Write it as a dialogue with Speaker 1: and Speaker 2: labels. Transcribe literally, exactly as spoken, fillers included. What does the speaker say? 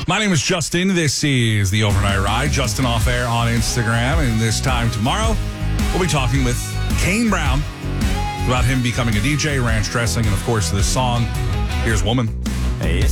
Speaker 1: My name is Justin. This is The Overnight Ride. Justin Off Air on Instagram. And this time tomorrow, we'll be talking with Kane Brown about him becoming a D J, ranch dressing, and of course this song. Here's Woman.
Speaker 2: Hey,